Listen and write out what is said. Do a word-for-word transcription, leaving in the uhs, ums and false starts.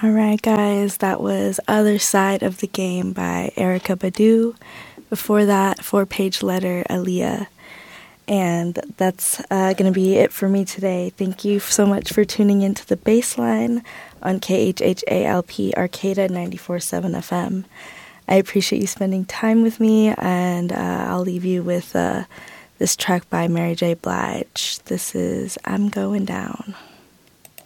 Alright, guys, that was Other Side of the Game by Erykah Badu. Before that, Four Page Letter, Aaliyah. And that's uh, going to be it for me today. Thank you so much for tuning into The Baseline on K H H A L P Arcata ninety-four point seven F M. I appreciate you spending time with me, and uh, I'll leave you with uh, this track by Mary J. Blige. This is I'm Going Down.